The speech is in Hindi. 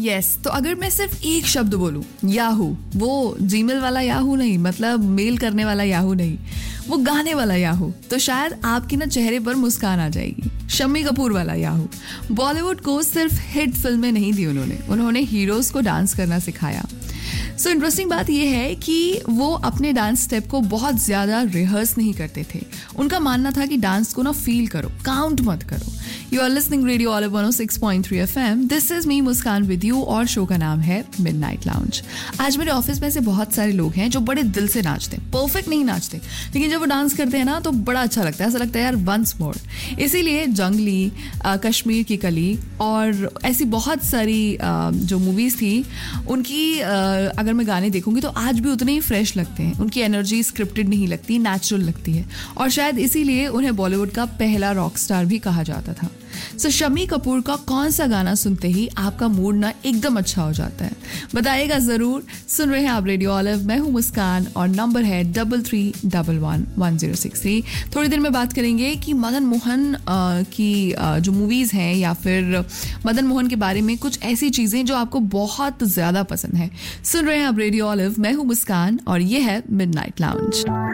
यस, तो अगर मैं सिर्फ एक शब्द बोलूं, याहू, वो जीमेल वाला याहू नहीं, मतलब मेल करने वाला याहू नहीं, वो गाने वाला याहू, तो शायद आपके ना चेहरे पर मुस्कान आ जाएगी। शम्मी कपूर वाला याहू। बॉलीवुड को सिर्फ हिट फिल्में नहीं दी उन्होंने हीरोज को डांस करना सिखाया। सो इंटरेस्टिंग बात यह है कि वो अपने डांस स्टेप को बहुत ज्यादा रिहर्स नहीं करते थे। उनका मानना था कि डांस को ना फील करो, काउंट मत करो। You are listening radio olive 106.3 FM। This is me Muskan with you और शो का नाम है मिडनाइट लाउंज। आज मेरे ऑफिस में से बहुत सारे लोग हैं जो बड़े दिल से नाचते हैं, परफेक्ट नहीं नाचते, लेकिन जब वो डांस करते हैं ना तो बड़ा अच्छा लगता है, ऐसा लगता है यार वंस मोर। इसीलिए जंगली, कश्मीर की कली और ऐसी बहुत सारी जो मूवीज थी उनकी अगर मैं गाने देखूंगी तो आज भी उतने ही फ्रेश लगते हैं। उनकी एनर्जी स्क्रिप्टेड नहीं लगती, नेचुरल लगती है, और शायद इसीलिए उन्हें बॉलीवुड का पहला रॉक स्टार भी कहा जाता था। सो शम्मी कपूर का कौन सा गाना सुनते ही आपका मूड ना एकदम अच्छा हो जाता है? बताइएगा जरूर। सुन रहे हैं आप रेडियो ऑलिव, मैं हूं मुस्कान और नंबर है 33111063। थोड़ी देर में बात करेंगे कि मदन मोहन की जो मूवीज हैं या फिर मदन मोहन के बारे में कुछ ऐसी चीजें जो आपको बहुत ज्यादा पसंद है। सुन रहे हैं आप रेडियो ऑलिव, मैं हूं मुस्कान और ये है मिडनाइट लाउंज।